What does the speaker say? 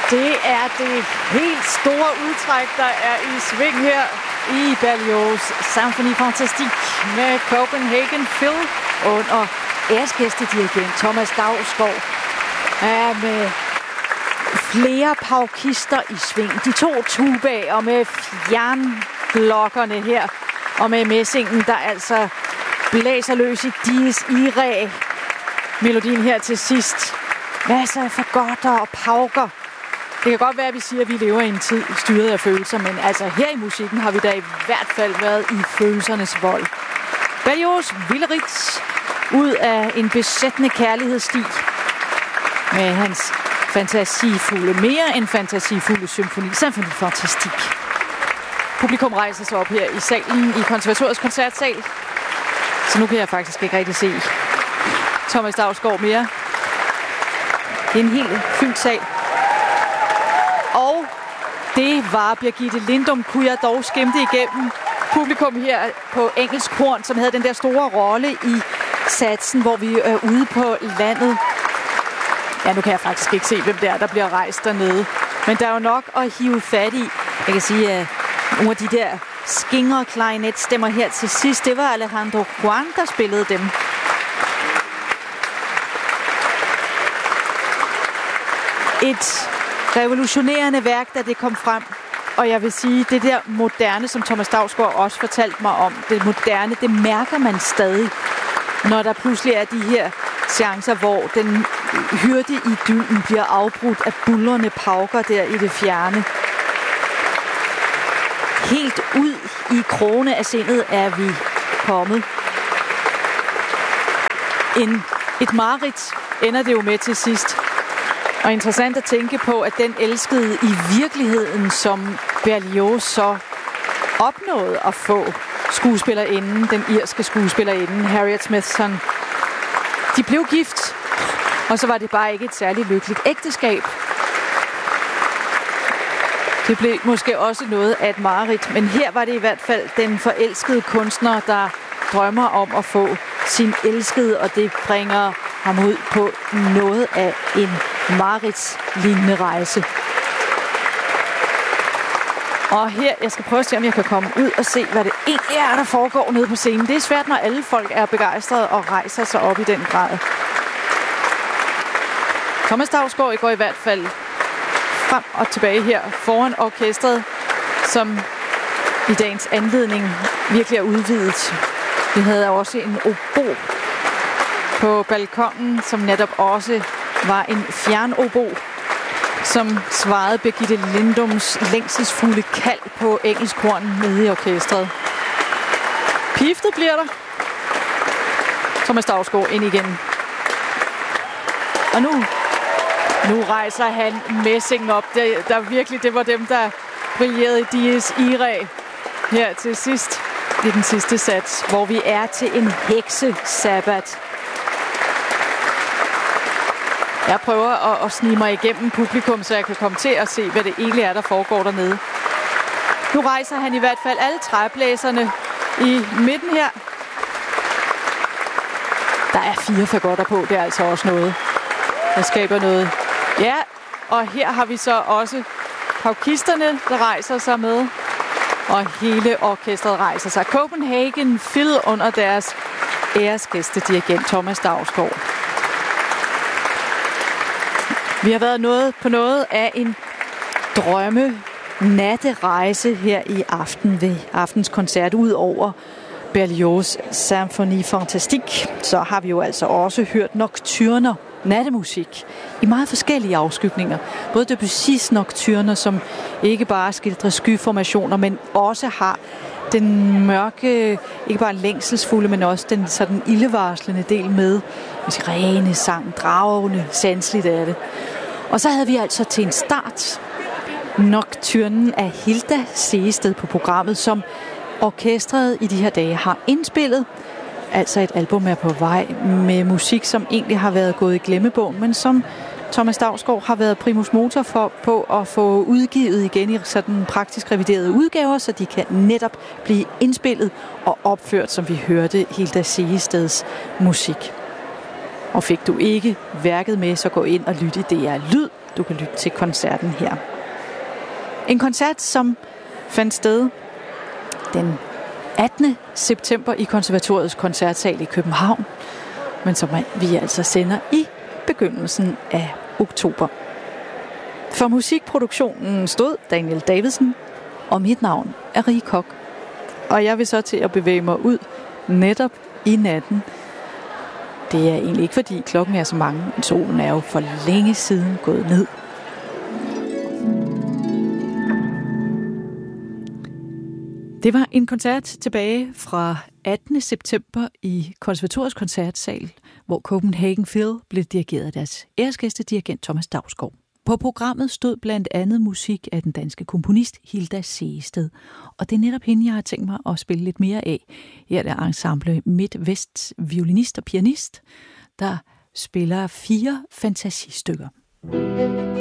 Det er det helt store udtræk, der er i sving her i Berlioz' Symphonie Fantastique med Copenhagen Phil under æresgæstedirigent Thomas Dausgaard. Ja, med flere paukister i sving. De to tubaer med fjernblokkerne her, og med messingen, der altså blæser løs i Dies Irae. Melodien her til sidst. Masser af fagotter og pauker. Det kan godt være, at vi siger, at vi lever i en tid styret af følelser, men altså her i musikken har vi da i hvert fald været i følelsernes vold. Berlioz Willeritz ud af en besættende kærlighedsstil med hans mere end fantasifulde symfoni, Symphonie Fantastique. Publikum rejser sig op her i salen i konservatoriets koncertsal, så nu kan jeg faktisk ikke rigtig se Thomas Dausgaard mere. Det er en helt fyldt sal. Og det var Birgitte Lindum, kunne jeg dog skimte igennem publikum her på Engelsk Horn, som havde den der store rolle i satsen, hvor vi er ude på landet. Ja, nu kan jeg faktisk ikke se, hvem det er, der bliver rejst dernede. Men der er jo nok at hive fat i. Jeg kan sige, at nogle af de der skingre klarinetstemmer her til sidst, det var Alejandro Juan, der spillede dem. Et revolutionerende værk, da det kom frem. Og jeg vil sige, det der moderne, som Thomas Dausgaard også fortalte mig om, det moderne, det mærker man stadig, når der pludselig er de her seancer, hvor den hyrdeidyllen bliver afbrudt af buldrende pauker der i det fjerne. Helt ud i krone af sindet er vi kommet. Et mareridt ender det jo med til sidst. Og interessant at tænke på, at den elskede i virkeligheden, som Berlioz så opnåede at få skuespillerinden, den irske skuespillerinde, Harriet Smithson. De blev gift, og så var det bare ikke et særligt lykkeligt ægteskab. Det blev måske også noget af et mareridt, men her var det i hvert fald den forelskede kunstner, der drømmer om at få sin elskede, og det bringer ham ud på noget af en mareridtslignende rejse. Og her, jeg skal prøve at se, om jeg kan komme ud og se, hvad det egentlig er, der foregår nede på scenen. Det er svært, når alle folk er begejstrede og rejser sig op i den grad. Thomas Dausgaard går i hvert fald frem og tilbage her foran orkestret, som i dagens anledning virkelig er udvidet. Vi havde også en obo på balkonen, som netop også var en fjernobo, som svarede Birgitte Lindums længselsfulde kald på Engelsk Horn nede i orkestret. Piftet bliver der. Thomas Dausgaard ind igen. Og nu rejser han messingen op. Det var dem, der brillerede i Dies Irae her til sidst i den sidste sats, hvor vi er til en heksesabbat. Jeg prøver at snige mig igennem publikum, så jeg kan komme til at se, hvad det egentlig er, der foregår dernede. Nu rejser han i hvert fald alle træblæserne i midten her. Der er 4 fagotter på, det er altså også noget, der skaber noget. Ja, og her har vi så også paukisterne, der rejser sig med. Og hele orkestret rejser sig. Copenhagen Phil under deres æresgæstedirigent Thomas Dausgaard. Vi har været på noget af en natterejse her i aften ved aftens koncert. Ud over Berlioz' Symphonie Fantastique, så har vi jo altså også hørt nocturner, nattemusik, i meget forskellige afskygninger. Både Debussys nocturner, som ikke bare skildrer skyformationer, men også har den mørke, ikke bare længselsfulde, men også den sådan ildevarslende del med rene sang, dragende, sanseligt af det. Og så havde vi altså til en start nocturnen af Hilda Seested på programmet, som orkestret i de her dage har indspillet. Altså et album er på vej med musik, som egentlig har været gået i glemmebogen, men som Thomas Dausgaard har været primus motor på at få udgivet igen i sådan praktisk reviderede udgaver, så de kan netop blive indspillet og opført, som vi hørte Hilda Seesteds musik. Og fik du ikke værket med, så gå ind og lyt i DR Lyd. Du kan lytte til koncerten her. En koncert, som fandt sted den 18. september i Konservatoriets koncertsal i København, men som vi altså sender i begyndelsen af oktober. For musikproduktionen stod Daniel Davidsen, og mit navn er Rie Kok. Og jeg vil så til at bevæge mig ud netop i natten. Det er egentlig ikke, fordi klokken er så mange, men solen er jo for længe siden gået ned. Det var en koncert tilbage fra 18. september i Konservatoriets koncertsal, hvor Copenhagen Phil blev dirigeret af deres æresgæstedirigent Thomas Dausgaard. På programmet stod blandt andet musik af den danske komponist Hilda Sehested, og det er netop hende, jeg har tænkt mig at spille lidt mere af. Her er ensemble Midt-Vest violinist og pianist, der spiller 4 fantasistykker.